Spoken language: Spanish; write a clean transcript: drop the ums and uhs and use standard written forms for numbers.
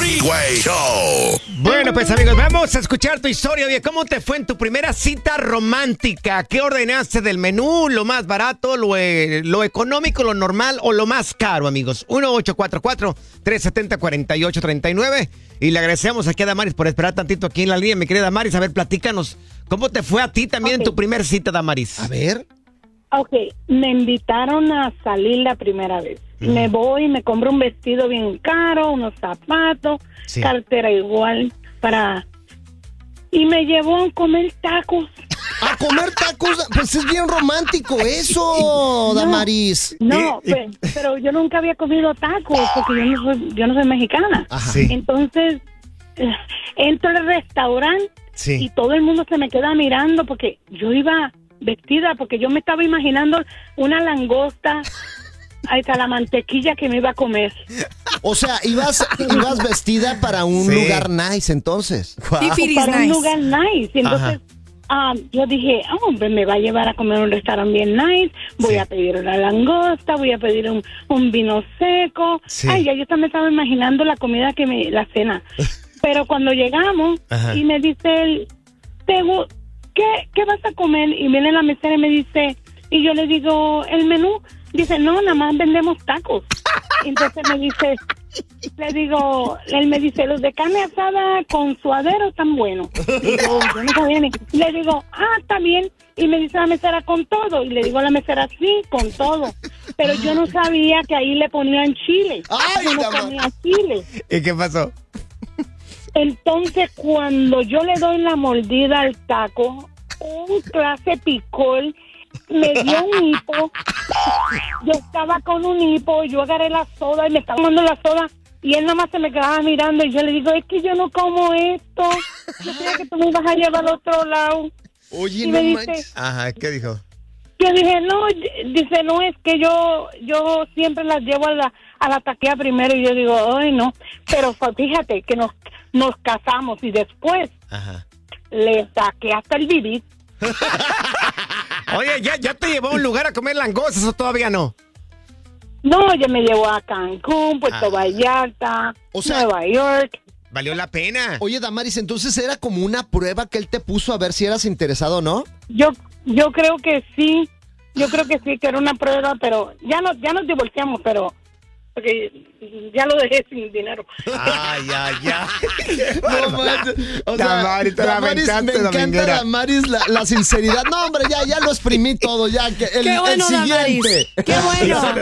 Freeway Show. Bueno, pues amigos, vamos a escuchar tu historia. Oye, ¿cómo te fue en tu primera cita romántica? ¿Qué ordenaste del menú? ¿Lo más barato, lo económico, lo normal o lo más caro, amigos? 1-844-370-4839. Y le agradecemos aquí a Damaris por esperar tantito aquí en la línea. Mi querida Damaris, a ver, platícanos. ¿Cómo te fue a ti también en tu primer cita, Damaris? A ver. Ok, me invitaron a salir la primera vez. Me voy, me compro un vestido bien caro, unos zapatos, Sí. cartera igual y me llevó a comer tacos. A comer tacos, pues es bien romántico eso, Damaris. No, pero yo nunca había comido tacos porque yo no soy mexicana. Ajá. Sí. Entonces, entro al restaurante Sí. y todo el mundo se me queda mirando porque yo iba vestida, porque yo me estaba imaginando una langosta hasta la mantequilla que me iba a comer. O sea, ibas vestida para un Sí. lugar nice, entonces. Para un lugar nice. Y entonces yo dije, hombre, me va a llevar a comer a un restaurante bien nice, voy a pedir una langosta, voy a pedir un vino seco. Sí. Ay, ya yo también estaba imaginando la comida la cena. Pero cuando llegamos y me dice él, ¿qué vas a comer? Y viene la mesera y me dice, y yo le digo, ¿el menú? Dice, no, nada más vendemos tacos. Entonces él me dice, los de carne asada con suadero están buenos. Y yo no sabía ni. Le digo, está bien. Y me dice la mesera, con todo. Y le digo a la mesera, sí, con todo. Pero yo no sabía que ahí le ponían chile. Ay, yo no ponía chile. ¿Y qué pasó? Entonces, cuando yo le doy la mordida al taco, un clase picor, me dio un hipo. Yo estaba con un hipo, yo agarré la soda y me estaba tomando la soda y él nada más se me quedaba mirando y yo le digo, es que yo no como esto. Yo creía que tú me ibas a llevar al otro lado. Oye, Y no me dice, manches. Ajá, ¿qué dijo? yo dije, no, dice, no, es que yo siempre las llevo a la taquilla primero y yo digo, ay, no. Pero fíjate que nos casamos y después le saqué hasta el bibit. Oye, ¿ya te llevó a un lugar a comer langostas o todavía no? No, ya me llevó a Cancún, Puerto Vallarta, O sea, Nueva York. Valió la pena. Oye, Damaris, entonces era como una prueba que él te puso a ver si eras interesado o no. Yo creo que sí. Yo creo que sí, que era una prueba, pero ya nos divorciamos, pero porque ya lo dejé sin dinero. Ya. No manches. O sea, Damaris, te la Damaris, aventaste, me encanta, dominguera. Damaris, la sinceridad. No, hombre, ya lo exprimí todo, ya. Qué bueno, el siguiente. Damaris. Qué bueno.